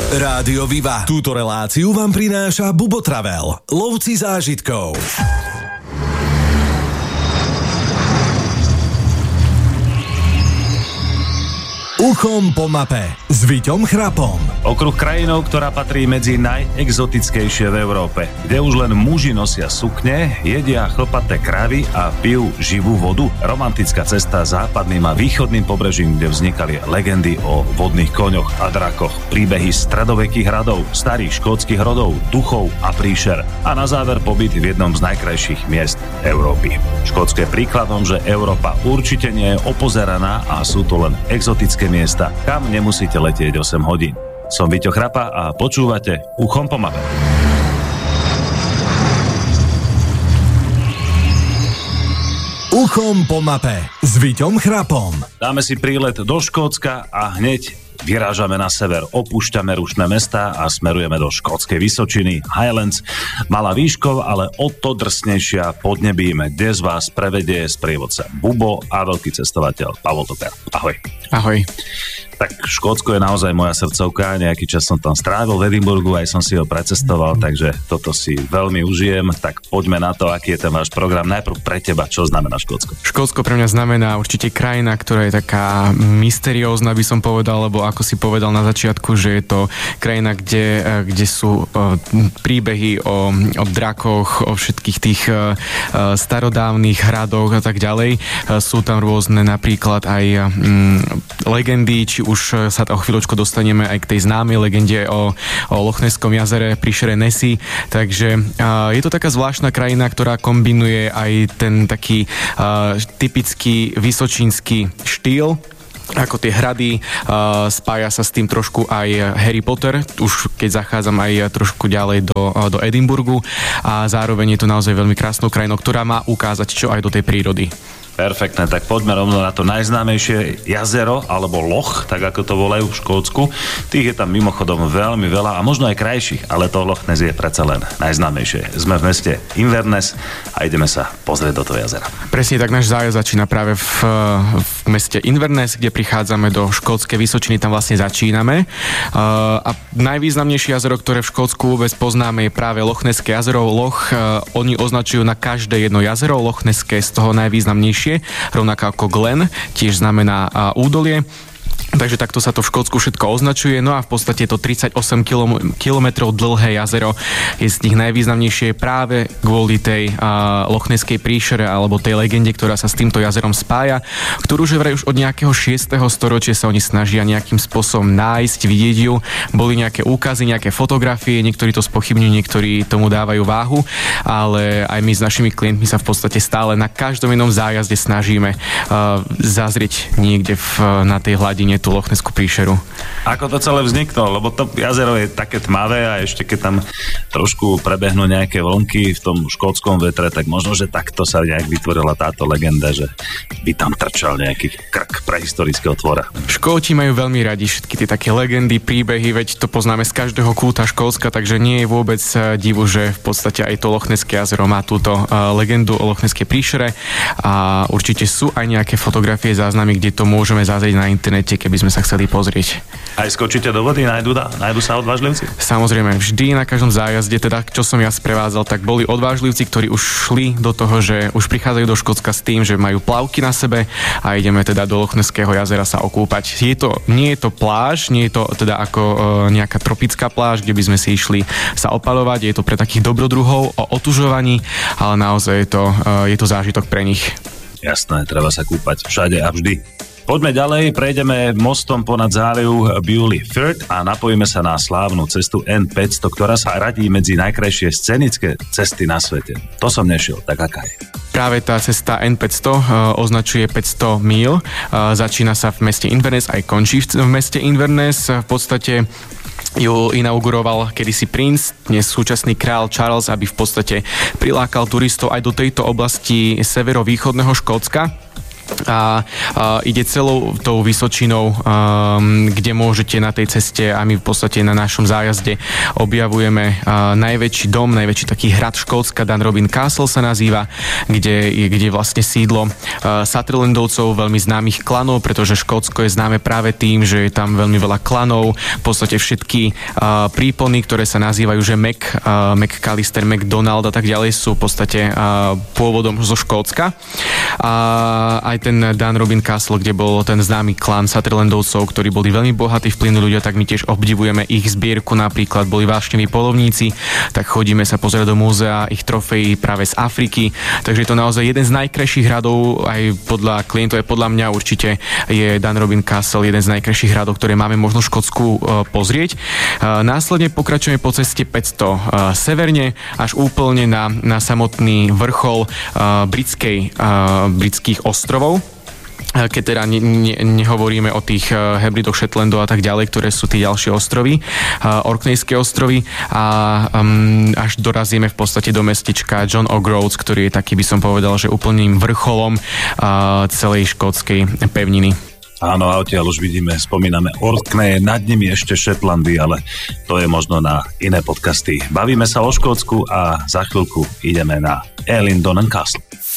Rádio Viva. Túto reláciu vám prináša Bubo Travel, lovci zážitkov. Uchom po mape s Viťom Chrapom. Okruh krajinou, ktorá patrí medzi najexotickejšie v Európe, kde už len muži nosia sukne, jedia chlpaté kravy a pijú živú vodu. Romantická cesta západným a východným pobrežím, kde vznikali legendy o vodných koňoch a drakoch, príbehy stredovekých hradov, starých škótskych rodov, duchov a príšer. A na záver pobyt v jednom z najkrajších miest Európy. Škótsko je príkladom, že Európa určite nie je opozeraná a sú to len exotické miesta, kam nemusíte letieť 8 hodín. Som Viťo Chrapa a počúvate Uchom po mape. Uchom po mape s Viťom Chrapom. Dáme si prílet do Škótska a hneď vyrážame na sever, opúšťame rušné mestá a smerujeme do škótskej Vysočiny, Highlands. Malá výškov, ale o to drsnejšia podnebím, kde z vás prevedie sprievodca Bubo a veľký cestovateľ Pavol Toper. Ahoj. Ahoj. Tak Škótsko je naozaj moja srdcovka, nejaký čas som tam strávil v Edinburgu, aj som si ho precestoval, takže toto si veľmi užijem. Tak poďme na to, aký je ten váš program. Najprv pre teba, čo znamená Škótsko? Škótsko pre mňa znamená určite krajina, ktorá je taká mysteriózna, by som povedal, lebo ako si povedal na začiatku, že je to krajina, kde sú príbehy o drakoch, o všetkých tých starodávnych hradoch a tak ďalej. Sú tam rôzne napríklad aj legendy, či už sa o chvíľočku dostaneme aj k tej známej legende o Loch Nesskom jazere pri šere Nessie. Takže je to taká zvláštna krajina, ktorá kombinuje aj ten taký typický vysočínsky štýl, ako tie hrady, spája sa s tým trošku aj Harry Potter, už keď zachádzam aj trošku ďalej do Edinburgu, a zároveň je to naozaj veľmi krásnou krajinou, ktorá má ukázať čo aj do tej prírody. Perfektné, tak poďme rovno na to najznámejšie jazero, alebo loch, tak ako to volajú v Škótsku. Tých je tam mimochodom veľmi veľa a možno aj krajších, ale to Loch Ness je predsa len najznámejšie. Sme v meste Inverness a ideme sa pozrieť do toho jazera. Presne tak, náš zájazd začína práve v meste Inverness, kde prichádzame do škótskej Vysočiny, tam vlastne začíname. A najvýznamnejšie jazero, ktoré v Škótsku vôbec poznáme, je práve Loch Nesské jazero. Loch, oni označujú na každé jedno jazero, Loch Nesské z toho najvýznamnejšie, rovnako ako Glen, tiež znamená údolie. Takže takto sa to v Škótsku všetko označuje. No a v podstate to 38 kilometrov dlhé jazero je z nich najvýznamnejšie práve kvôli tej Loch Nesskej príšere alebo tej legende, ktorá sa s týmto jazerom spája, ktorú že vraj už od nejakého 6. storočia sa oni snažia nejakým spôsobom nájsť, vidieť ju. Boli nejaké úkazy, nejaké fotografie, niektorí to spochybňujú, niektorí tomu dávajú váhu, ale aj my s našimi klientmi sa v podstate stále na každom inom zájazde snažíme zazrieť niekde na tej hladine tú Loch Nessku príšeru. Ako to celé vzniklo? Lebo to jazero je také tmavé a ešte keď tam trošku prebehnú nejaké vlnky v tom škótskom vetre, tak možno, že takto sa nejak vytvorila táto legenda, že by tam trčal nejaký krk prehistorického tvora. Škóti majú veľmi radi všetky tie také legendy, príbehy, veď to poznáme z každého kúta Škótska, takže nie je vôbec divu, že v podstate aj to Loch Nesské jazero má túto legendu o Loch Nesskej príšere a určite sú aj nejaké fotografie, záznamy, kde to môžeme zazrieť na internete, keby sme sa chceli pozrieť. Aj skočíte do vody? Nájdu sa odvážlivci? Samozrejme, vždy na každom zájazde, teda čo som ja sprevádzal, tak boli odvážlivci, ktorí už šli do toho, že už prichádzajú do Škótska s tým, že majú plavky na sebe a ideme teda do Loch Nesského jazera sa okúpať. Nie je to pláž, nie je to teda ako nejaká tropická pláž, kde by sme si išli sa opalovať, je to pre takých dobrodruhov o otužovaní, ale naozaj je to zážitok pre nich. Jasné, treba sa kúpať všade a vždy. Poďme ďalej, prejdeme mostom ponad záliv Bewley Firth a napojíme sa na slávnu cestu N500, ktorá sa radí medzi najkrajšie scenické cesty na svete. To som nešiel, tak aká je? Práve tá cesta N500 označuje 500 míl, začína sa v meste Inverness, aj končí v meste Inverness. V podstate ju inauguroval kedysi princ, dnes súčasný kráľ Charles, aby v podstate prilákal turistov aj do tejto oblasti severovýchodného Škótska. a ide celou tou Vysočinou, kde môžete na tej ceste a my v podstate na našom zájazde objavujeme najväčší dom, najväčší taký hrad Škótska, Dunrobin Castle sa nazýva, kde je vlastne sídlo Sutherlandovcov, veľmi známych klanov, pretože Škótsko je známe práve tým, že je tam veľmi veľa klanov, v podstate všetky prípony, ktoré sa nazývajú, že McAllister, McDonald a tak ďalej sú v podstate pôvodom zo Škótska. A aj ten Dunrobin Castle, kde bol ten známy klan Sutherlandovcov, ktorí boli veľmi bohatí, vplyvní ľudia, tak my tiež obdivujeme ich zbierku, napríklad boli vášneví polovníci, tak chodíme sa pozrieť do múzea ich trofejí práve z Afriky, takže je to naozaj jeden z najkrajších hradov, aj podľa klientov, aj podľa mňa určite je Dunrobin Castle jeden z najkrajších hradov, ktoré máme možno v Škótsku pozrieť. Následne pokračujeme po ceste 500 severne, až úplne na samotný vrchol britských ostrovov. Keď teda nehovoríme o tých Hebridoch, Shetlandov a tak ďalej, ktoré sú tie ďalšie ostrovy, Orkneyské ostrovy a až dorazíme v podstate do mestečka John O'Groats, ktorý je taký, by som povedal, že úplným vrcholom celej škótskej pevniny. Áno, a odtiaľ už vidíme, spomíname Orkney, nad nimi ešte Shetlandy, ale to je možno na iné podcasty. Bavíme sa o Škótsku a za chvíľku ideme na Elindon Castle.